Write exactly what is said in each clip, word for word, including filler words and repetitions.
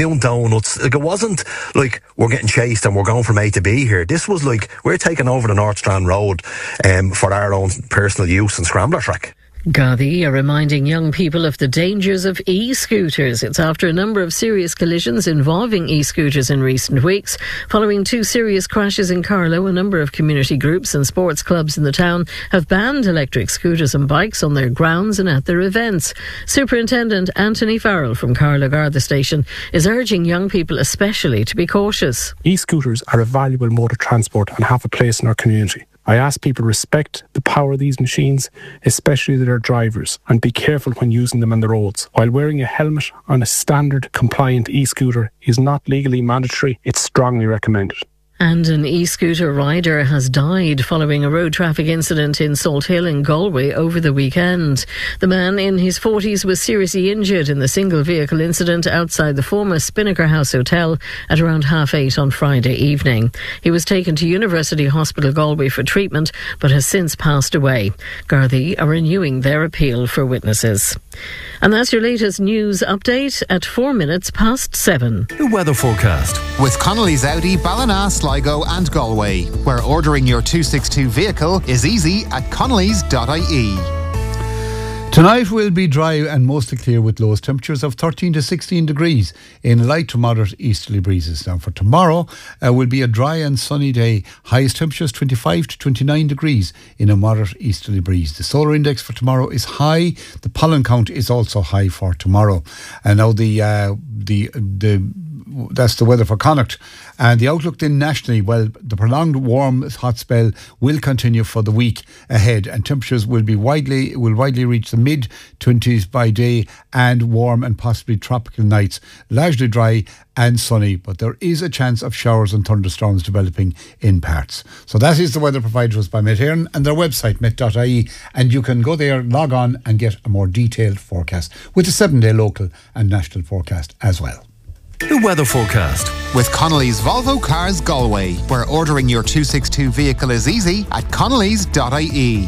doing donuts. Like, it wasn't like we're getting chased and we're going from A to B here. This was like we're taking over the North Strand Road um, for our own personal use and scrambler track. Gardaí are reminding young people of the dangers of e-scooters. It's after a number of serious collisions involving e-scooters in recent weeks. Following two serious crashes in Carlow, a number of community groups and sports clubs in the town have banned electric scooters and bikes on their grounds and at their events. Superintendent Anthony Farrell from Carlow Garda Station is urging young people especially to be cautious. E-scooters are a valuable mode of transport and have a place in our community. I ask people to respect the power of these machines, especially their drivers, and be careful when using them on the roads. While wearing a helmet on a standard compliant e-scooter is not legally mandatory, it's strongly recommended. And an e-scooter rider has died following a road traffic incident in Salt Hill in Galway over the weekend. The man in his forties was seriously injured in the single vehicle incident outside the former Spinnaker House Hotel at around half eight on Friday evening. He was taken to University Hospital Galway for treatment but has since passed away. Gardaí are renewing their appeal for witnesses. And that's your latest news update at four minutes past seven. The weather forecast with Connolly's Audi, Ballina, Sligo and Galway, where ordering your two sixty-two vehicle is easy at connellys dot I E. Tonight will be dry and mostly clear with lowest temperatures of thirteen to sixteen degrees in light to moderate easterly breezes. Now for tomorrow uh, will be a dry and sunny day. Highest temperatures twenty-five to twenty-nine degrees in a moderate easterly breeze. The solar index for tomorrow is high. The pollen count is also high for tomorrow. And now the uh, the the that's the weather for Connacht. And the outlook then nationally, well, the prolonged warm hot spell will continue for the week ahead, and temperatures will be widely will widely reach the mid twenties by day and warm and possibly tropical nights. Largely dry and sunny, but there is a chance of showers and thunderstorms developing in parts. So that is the weather provided to us by Met Éireann and their website met dot I E, and you can go there, log on and get a more detailed forecast with a seven day local and national forecast as well. The weather forecast with Connolly's Volvo Cars Galway, where ordering your two sixty-two vehicle is easy at connellys dot I E.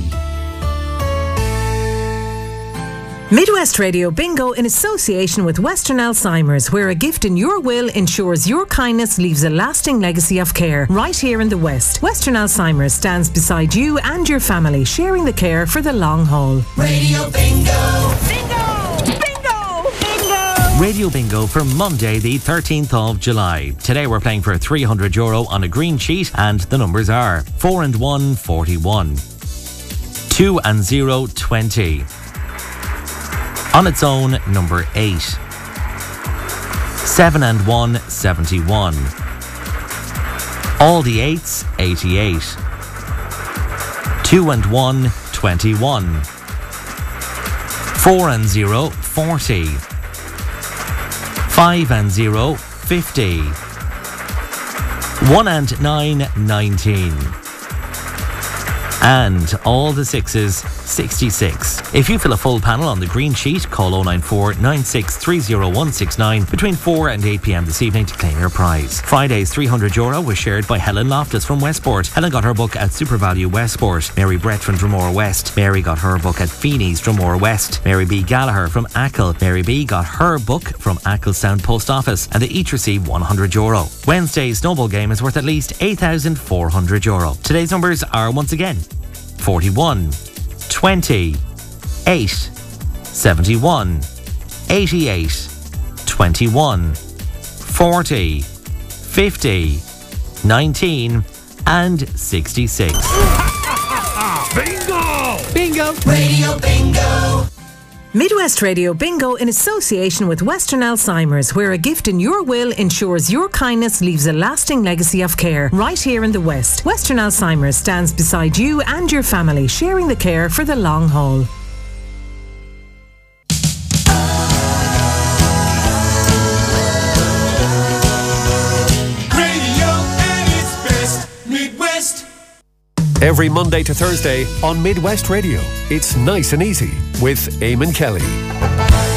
Midwest Radio Bingo in association with Western Alzheimer's, where a gift in your will ensures your kindness leaves a lasting legacy of care right here in the West. Western Alzheimer's stands beside you and your family, sharing the care for the long haul. Radio Bingo! Bingo! Radio Bingo for Monday the thirteenth of July. Today we're playing for three hundred euro on a green sheet, and the numbers are four and one, forty-one, two and zero, twenty. On its own, number eight, seven and one, seventy-one. All the eights, eighty-eight. two and one, twenty-one. four and zero, forty. Five and zero, fifty. One and nine, nineteen. And all the sixes, sixty-six. If you fill a full panel on the green sheet, call oh nine four, nine six three oh one six nine between four and eight p.m. this evening to claim your prize. Friday's three hundred euro was shared by Helen Loftus from Westport. Helen got her book at Supervalue Westport. Mary Brett from Dromore West. Mary got her book at Feeney's Dromore West. Mary B. Gallagher from Achill. Mary B. got her book from Achillstown Post Office, and they each received one hundred euro. Wednesday's snowball game is worth at least eight thousand four hundred euro. Today's numbers are once again forty-one, twenty, eight, seventy-one, eighty-eight, twenty-one, forty, fifty, nineteen and sixty-six. Bingo! Bingo! Radio Bingo! Midwest Radio Bingo in association with Western Alzheimer's, where a gift in your will ensures your kindness leaves a lasting legacy of care right here in the West. Western Alzheimer's stands beside you and your family, sharing the care for the long haul. Radio at its best, Midwest. every Monday to Thursday on Midwest Radio. It's Nice and Easy with Eamon Kelly.